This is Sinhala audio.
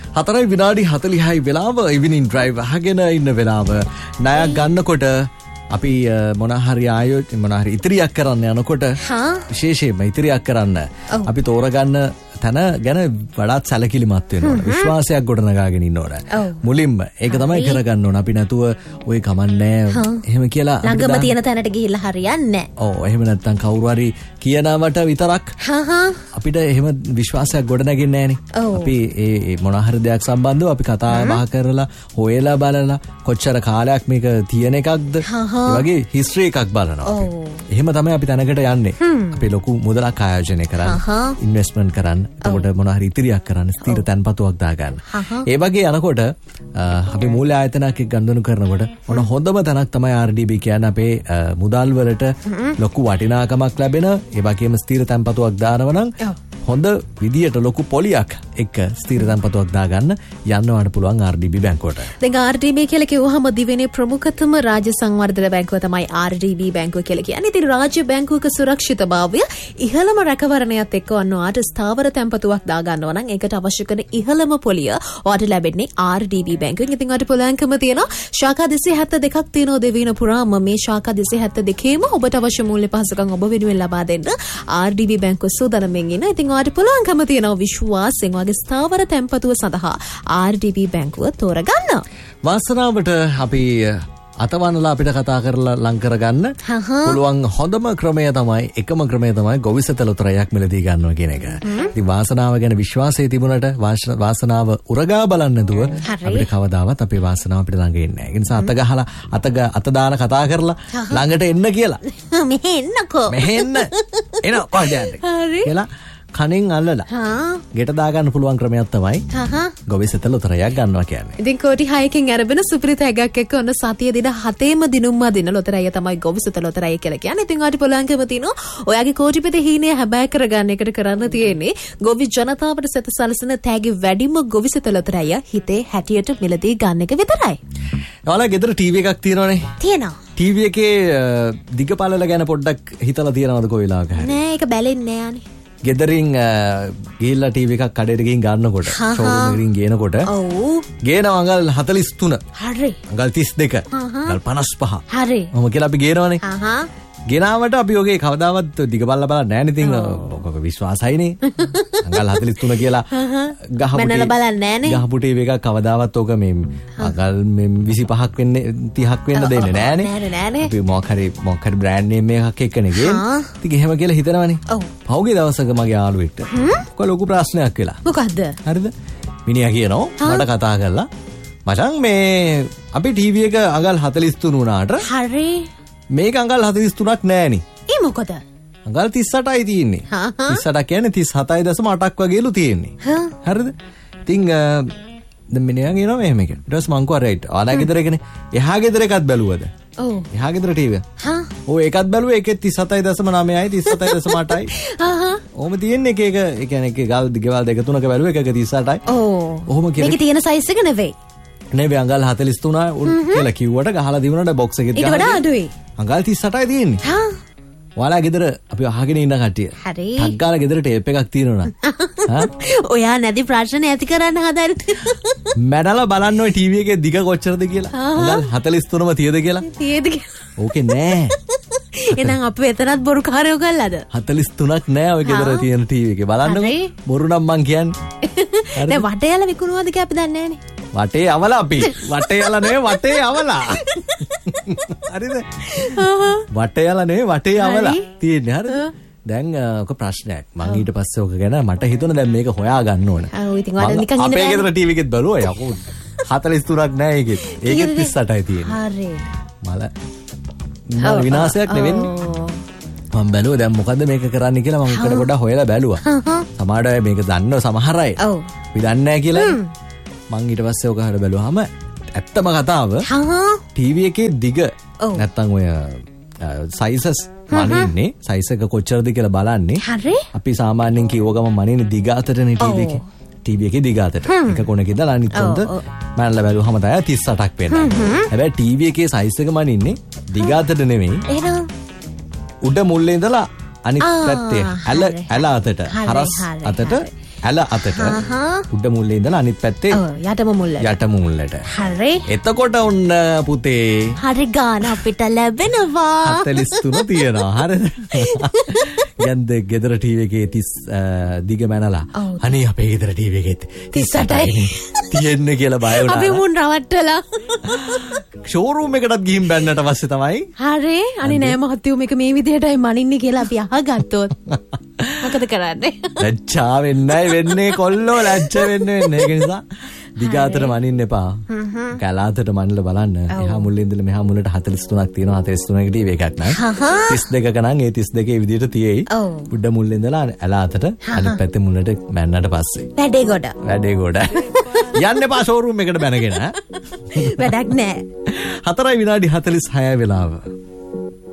4 විනාඩි 40යි වෙලාව ඉවිනින් ඩ්‍රයිව් අහගෙන ඉන්න වෙලාව. ණයක් ගන්නකොට අපි මොනහරි මොනහරි ඉතිරියක් කරන්න යනකොට විශේෂයෙන්ම ඉතිරියක් කරන්න අපි තෝරගන්න තන ගැන වඩාත් සැලකිලිමත් වෙන්න ඕන. විශ්වාසයක් ගොඩනගාගෙන ඉන්න ඕන. මුලින්ම ඒක තමයි කරගන්න ඕන. අපි නැතුව ඔය කමන්නේ එහෙම කියලා ළඟම තියෙන තැනට ගිහිල්ලා හරියන්නේ නැහැ. ඔව් එහෙම නැත්නම් කවුරු හරි කියනවට විතරක් අපිට එහෙම විශ්වාසයක් ගොඩනගන්නේ නැහනේ. අපි ඒ මොනහරි දෙයක් සම්බන්ධව අපි කතා බහ කරලා හොයලා බලලා කොච්චර කාලයක් මේක තියෙන එකක්ද ඒ වගේ හිස්ටරි එකක් බලනවා. එහෙම තමයි අපි තැනකට යන්නේ. අපි ලොකු මුදලක් ආයෝජනය කරන්නේ. ඉන්වෙස්ට්මන්ට් කරන්න. එතකොට මොනවා හරි ඉතිරියක් කරන්න ස්ථිර තැන්පතුවක් දාගන්න. ඒ වගේ යනකොට අපි මූල්‍ය ආයතනයක් ගනුදෙනු කරනකොට මොන හොඳම තැනක් තමයි RDB කියන්නේ අපේ මුදල් වලට ලොකු වටිනාකමක් ලැබෙන ඒ වගේම ස්ථිර තැන්පතුවක් දානවා නම් හොඳ විදියට ලොකු පොලියක් එක්ක ස්ථිර තැන්පතුවක් දාගන්න යන්නවට පුළුවන් RDB බැංකුවට. දැන් RDB කියලා කිව්වහම දිවෙනේ ප්‍රමුඛතම රාජ්‍ය සංවර්ධන බැංකුව තමයි RDB බැංකුව කියලා කියන්නේ. ඉතින් රාජ්‍ය බැංකුවක සුරක්ෂිතභාවය ඉහළම රැකවරණයත් එක්ක වන්නවාට ස්ථාවර තැන්පතුවක් දාගන්නවා නම් ඒකට අවශ්‍ය කරන ඉහළම පොලිය ඔයාලට ලැබෙන්නේ RDB බැංකුවෙන්. ඉතින් ඔයාලට පුළුවන්කම තියෙනවා ශාඛා 272ක් තියෙනවා දෙවියන පුරාම මේ ශාඛා 272ේම ඔබට අවශ්‍ය මූල්‍ය පහසුකම් ඔබ වෙනුවෙන් ලබා දෙන්න RDB බැංකුව සූදානම්ෙන් ඉන්න. ඉතින් ඔයාලට පුළුවන්කම තියෙනවා විශ්වාසයෙන් ඔයාගේ ස්ථාවර තැන්පතුව සඳහා RDB බැංකුව තෝරගන්න. වාසනාවට අපි අතවනලා අපිට කතා කරලා ලං කරගන්න පුළුවන් හොඳම ක්‍රමය තමයි එකම ක්‍රමය තමයි ගොවිසත ලොතරැයක් මිලදී ගන්නවා කියන එක. ඉතින් වාසනාව ගැන විශ්වාසය තිබුණට වාසනාව උරගා බලන්න නැතුව අපිට කවදාවත් අපේ වාසනාව අපිට ළඟ එන්නේ නැහැ. ඒ නිසා අත ගහලා අත දාන කතා කරලා ළඟට එන්න කියලා. මෙහෙ එන්නකෝ. මෙහෙ එන්න. එනවා කොහොමද යන්නේ? කියලා කණෙන් අල්ලලා ගෙට දාගන්න පුළුවන් ක්‍රමයක් තමයි ගොවිසත ලොතරැයක් ගන්නවා කියන්නේ. ඉතින් කෝටි 6කින් අරගෙන සුපිරිත හැගක් එක්ක ඔන්න සතිය දින 7ේම දිනුම්ම දින ලොතරැය තමයි ගොවිසත ලොතරැය කියලා කියන්නේ. ඉතින් ඔයාලට පුළුවන්කම තියෙනවා ඔයාගේ කෝටිපති හීනය හැබෑ කරගන්න එකට කරන්න තියෙන්නේ ගොවි ජනතාවට සත සලසන තෑගි වැඩිම ගොවිසත ලොතරැය හිතේ හැටියට මිලදී ගන්න එක විතරයි. ඔයාලා ගෙදර ටීවී එකක් තියෙනවනේ. තියෙනවා. ටීවී එකේ දිගපළල ගැන පොඩ්ඩක් හිතලා තියනවද කොයි වෙලාවක හරි? නෑ ඒක බැලෙන්නේ නෑනේ. ගෙදරින් ගිහිල්ලා ටීවී එකක් කඩේට ගිහින් ගන්නකොට ෂෝරූම් එකකින් ගේනකොට ගේනවා අඟල් 43. හරි. අඟල් 32. අඟල් 55. හරි. මොම කියලා අපි ගේනවනේ. ගෙනාවට අපි ඔගේ කවදාවත් දිගපල්ල බලන්නේ නැහැ නේ. ඉතින් ඔක විශ්වාසයිනේ. අඟල් 43 කියලා මනල බලන්නේ නැහනේ. ගහපු ටීවී එකක් කවදාවත් ඔක මේ අඟල් 25ක් වෙන්නේ 30ක් වෙන්න දෙන්නේ නැහනේ. නෑනේ. අපි මොකක් හරි බ්‍රෑන්ඩ් නේම් එකක් එක්කනේ ගේන්නේ. ඉතින් එහෙම කියලා හිතනවනේ. ඔව්. පහුගිය දවසක මගේ යාළුවෙක්ට ඔක ලොකු ප්‍රශ්නයක් වෙලා. මොකද්ද? හරිද? මිනිහා කියනවා මට කතා කරලා මචං මේ අපි ටීවී එක අඟල් 43 වුණාට හරි මේක අඟල් 43ක් නෑනේ. ඒ මොකද? අඟල් 38යි තියෙන්නේ. 38 කියන්නේ 37.8ක් වගේලු තියෙන්නේ. හරිද? ඉතින් දැන් මිනිහා කියනවා මෙහෙම කියලා. ඊට පස්සේ මං කිව්වා රයිට්. ආලා ගෙදර එකනේ. එහා ගෙදර එකත් බැලුවද? ඔව්. එහා ගෙදර ටීවී. ඔව් ඒකත් බැලුවා. ඒකෙත් 37.9යි 37.8යි. ඔහොම තියෙන්නේ එක ඒ කියන්නේ එක ගෙවල් දෙක තුනක බැලුවා එකක 38යි. ඔව්. ඔහොම කියලා. මේකේ තියෙන සයිස් එක නෙවෙයි. නෙවෙයි අඟල් 43 කියලා කිව්වට ගහලා දිනුනට බොක්ස් එකෙත් ගහලා. ඊට වඩා අඩුයි. අඟල් 38යි තියෙන්නේ. ඔයාලා ගෙදර අපි අහගෙන ඉන්න කට්ටිය. හරි. ටක් ගාලා ගෙදර ටේප් එකක් තියෙනවා. ඔයා නැති ප්‍රශ්න ඇති කරන්න හදන. මැඩලා බලන්න ඔය ටීවී එකේ දිග කොච්චරද කියලා. අඟල් 43ම තියද කියලා. තියද කියලා. ඕකේ නෑ. එහෙනම් අපි එතනත් බොරු කාර්යෝ ගල්ලාද? 43ක් නෑ ඔය ගෙදර තියෙන ටීවී එකේ. බලන්නකෝ. බොරු නම් මං කියන්නේ. දැන් වටේ යලා විකුණුවද කියලා අපි දන්නේ නෑනේ. වටේ අවලා අපි. වටේ යලා නෙවෙයි වටේ අවලා. හරිද? වටේ යලා නෙවෙයි වටේ අවලා තියෙන්නේ. හරිද? දැන් ඔක ප්‍රශ්නයක්. මං ඊට පස්සේ ඔක ගැන මට හිතුණා දැන් මේක හොයා ගන්න ඕන. ඔව් ඉතින් ඔයාලා නිකන් ඉන්න අපේ ගෙදර ටීවී එකෙත් බලුවා යකෝ. 43ක් නෑ ඒකෙත්. ඒකෙත් 38යි තියෙන්නේ. හරි. මල විනාශයක් නෙවෙන්නේ. මම බැලුවා දැන් මොකද්ද මේක කරන්න කියලා මම උකට පොඩ්ඩක් හොයලා බැලුවා. සමහර අය මේක දන්නව සමහර අය. ඔව්. අපි දන්නේ නැහැ කියලා. මං ඊට පස්සේ ඔක හරියට බැලුවාම ඇත්තම කතාව ටීවී එකේ දිග නැත්තම් ඔය සයිසස් මනින්නේ සයිස් එක කොච්චරද කියලා බලන්නේ. හරි. අපි සාමාන්‍යයෙන් කියව ගම මනින්නේ දිග අතටනේ ටීවී එකේ. ටීවී එකේ දිග අතට. එක කොනක ඉඳලා අනිත් කොනට මනලා බැලුවම තමයි 38ක් වෙන්නේ. හැබැයි ටීවී එකේ සයිස් එක මනින්නේ දිග අතට නෙමෙයි. එහෙනම් උඩ මුල්ලේ ඉඳලා අනිත් පැත්තේ ඇල අතට හරස් අතට ඇල අතට උඩ මුල්ලේ ඉඳලා අනිත් පැත්තේ යටම මුල්ලට. හරි. එතකොට ඔන්න පුතේ හරි ගාන අපිට ලැබෙනවා. 43 තියෙනවා. හරිද? යන්ද ගෙදර ටීවී එකේ 30 දිග මැනලා. අනේ අපේ ගෙදර ටීවී එකේ 38යි තියෙන්නේ කියලා බය වුණා. අපි මුන් රවට්ටලා. ෂෝරූම් එකටත් ගිහින් බැන්නට පස්සේ තමයි. හරි. අනේ නෑ මහත්තයෝ මේක මේ විදිහටයි මනින්නේ කියලා අපි අහගත්තොත්. මොකද කරන්නේ? ලැජ්ජා වෙන්නේ කොල්ලෝ ලැජ්ජ වෙන්නේ. ඒක නිසා දිගාතට මනින්න එපා. කැලාතට මනලා බලන්න. එහා මුල්ලේ ඉඳලා මෙහා මුල්ලට 43ක් තියෙනවා. 43ක ටීවී එකක් නෑ. 32ක නම් ඒ 32 ඒ විදිහට තියෙයි. උඩ මුල්ලේ ඉඳලා ඇලාතට අනිත් පැත්තේ මුල්ලට මැන්නට පස්සේ. වැඩේ ගොඩ. යන්න එපා ෂෝරූම් එකට බැනගෙන. වැඩක් නෑ. 4 විනාඩි 46 වෙලාව.